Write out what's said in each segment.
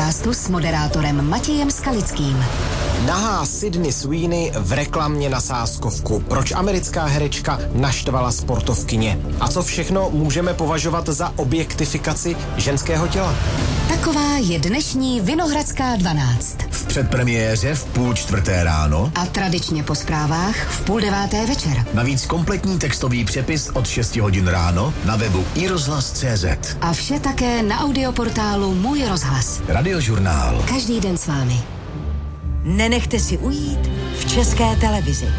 podcastu s moderátorem Matějem Skalickým. Nahá Sydney Sweeney v reklamě na sázkovku. Proč americká herečka naštvala sportovkyně? A co všechno můžeme považovat za objektifikaci ženského těla? Taková je dnešní Vinohradská 12. V předpremiéře v 3:30 ráno a tradičně po zprávách v 8:30 večer. Navíc kompletní textový přepis od 6 hodin ráno na webu iRozhlas.cz. A vše také na audioportálu Můj rozhlas. Radiožurnál. Každý den s vámi. Nenechte si ujít v České televizi.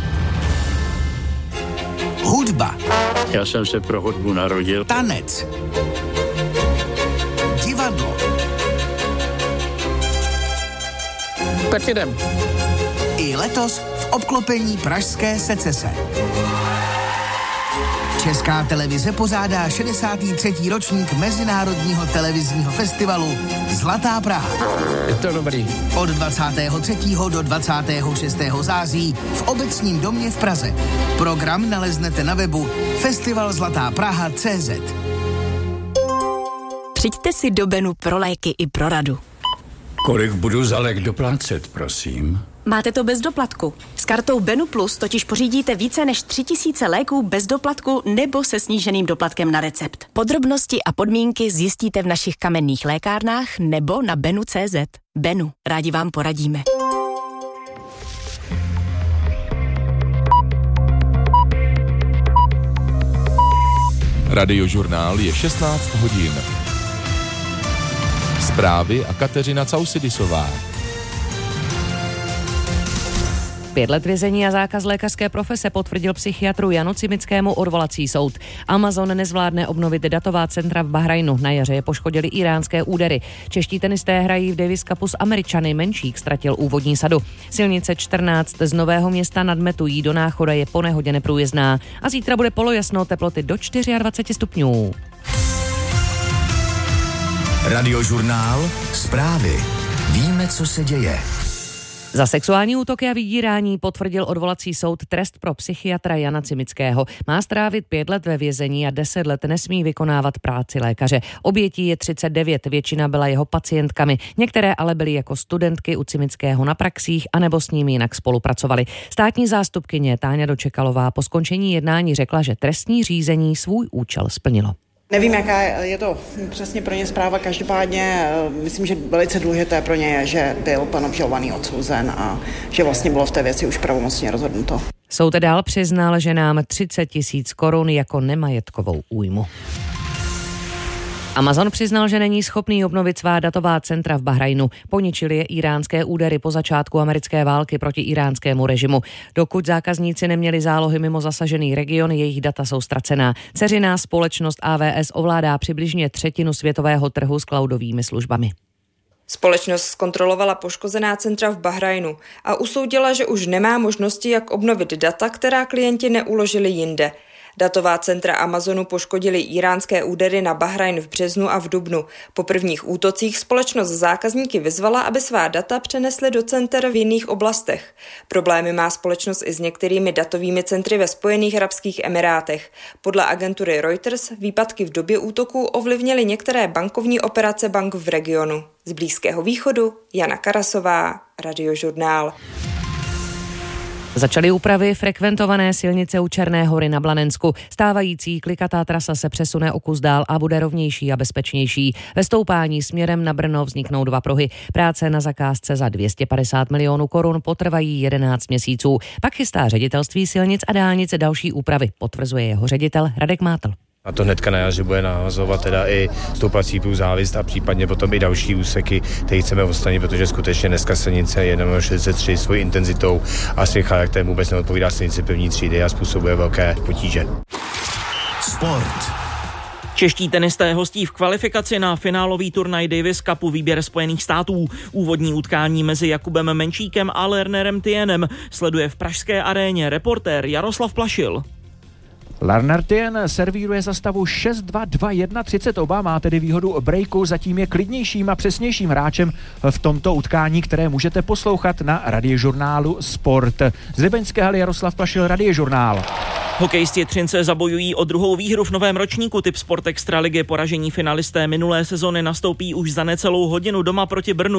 Hudba. Já jsem se pro hudbu narodil. Tanec. Divadlo. Tak jdem. I letos v obklopení pražské secese. Česká televize pořádá 63. ročník Mezinárodního televizního festivalu Zlatá Praha. Je to dobrý. Od 23. do 26. září v Obecním domě v Praze. Program naleznete na webu festivalzlatápraha.cz. Přijďte si do Benu pro léky i pro radu. Kolik budu za lék doplácet, prosím? Máte to bez doplatku. S kartou Benu Plus totiž pořídíte více než 3000 léků bez doplatku nebo se sníženým doplatkem na recept. Podrobnosti a podmínky zjistíte v našich kamenných lékárnách nebo na benu.cz. Benu, rádi vám poradíme. Radiožurnál je 16 hodin. Zprávy a Kateřina Causidisová. 5 let vězení a zákaz lékařské profese potvrdil psychiatru Janu Cimickému odvolací soud. Amazon nezvládne obnovit datová centra v Bahrajnu. Na jaře je poškodili iránské údery. Čeští tenisté hrají v Davis Cupu s Američany. Menšík ztratil úvodní sadu. Silnice 14 z Nového Města nad Metují do Náchoda je po nehodě neprůjezdná. A zítra bude polojasno, teploty do 24 stupňů. Radiožurnál. Zprávy. Víme, co se děje. Za sexuální útoky a vydírání potvrdil odvolací soud trest pro psychiatra Jana Cimického. Má strávit 5 let ve vězení a 10 let nesmí vykonávat práci lékaře. Obětí je 39, většina byla jeho pacientkami, některé ale byly jako studentky u Cimického na praxích anebo s ním jinak spolupracovali. Státní zástupkyně Táňa Dočekalová po skončení jednání řekla, že trestní řízení svůj účel splnilo. Nevím, jaká je to přesně pro ně zpráva, každopádně myslím, že velice důležité pro ně je, že byl pan obžalovaný odsouzen a že vlastně bylo v té věci už pravomocně rozhodnuto. Soud dál přiznal, že nám 30 000 korun jako nemajetkovou újmu. Amazon přiznal, že není schopný obnovit svá datová centra v Bahrajnu. Poničili je iránské údery po začátku americké války proti iránskému režimu. Dokud zákazníci neměli zálohy mimo zasažený region, jejich data jsou ztracená. Dceřiná společnost AWS ovládá přibližně 1/3 světového trhu s cloudovými službami. Společnost zkontrolovala poškozená centra v Bahrajnu a usoudila, že už nemá možnosti, jak obnovit data, která klienti neuložili jinde. Datová centra Amazonu poškodily iránské údery na Bahrajn v březnu a v dubnu. Po prvních útocích společnost zákazníky vyzvala, aby svá data přenesli do center v jiných oblastech. Problémy má společnost i s některými datovými centry ve Spojených arabských emirátech. Podle agentury Reuters výpadky v době útoku ovlivnily některé bankovní operace bank v regionu. Z Blízkého východu Jana Karasová, Radiožurnál. Začaly úpravy frekventované silnice u Černé Hory na Blanensku. Stávající klikatá trasa se přesune o kus dál a bude rovnější a bezpečnější. Ve stoupání směrem na Brno vzniknou 2 pruhy. Práce na zakázce za 250 milionů korun potrvají 11 měsíců. Pak chystá ředitelství silnic a dálnic další úpravy, potvrzuje jeho ředitel Radek Mátl. A to hnedka na jaře bude navazovat teda i stoupací průzávist a případně potom i další úseky, které chceme odstranit, protože skutečně dneska silnice je 63 svojí intenzitou a svým charakterem vůbec neodpovídá silnici první třídy a způsobuje velké potíže. Sport. Čeští tenisté hostí v kvalifikaci na finálový turnaj Davis Cupu výběr Spojených států. Úvodní utkání mezi Jakubem Menšíkem a Lernerem Tienem sleduje v pražské aréně reportér Jaroslav Plašil. Lerner Tien servíruje za stavu 6-2, 2-1, 32, má tedy výhodu breaku, zatím je klidnějším a přesnějším hráčem v tomto utkání, které můžete poslouchat na Radiožurnálu Sport. Z Libeňské haly Jaroslav Plašil, Radiožurnál. Hokejisti Třince zabojují o druhou výhru v novém ročníku Tip Sport Extraligy. Poražení finalisté minulé sezony nastoupí už za necelou hodinu doma proti Brnu.